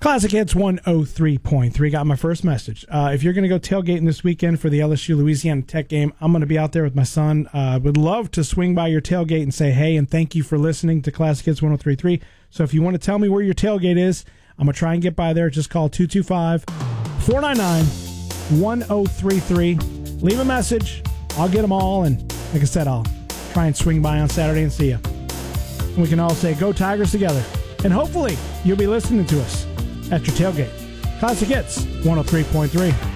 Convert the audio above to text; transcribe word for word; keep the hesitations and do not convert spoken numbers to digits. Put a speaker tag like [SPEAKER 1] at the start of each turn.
[SPEAKER 1] Classic Hits one oh three point three. Got my first message. Uh, if you're going to go tailgating this weekend for the L S U Louisiana Tech game, I'm going to be out there with my son. Uh, would love to swing by your tailgate and say hey and thank you for listening to Classic Hits one oh three point three. So if you want to tell me where your tailgate is, I'm going to try and get by there. Just call two two five, four nine nine, one oh three three. Leave a message. I'll get them all. And like I said, I'll try and swing by on Saturday and see you. And we can all say go Tigers together. And hopefully you'll be listening to us at your tailgate. Classic Hits one oh three point three.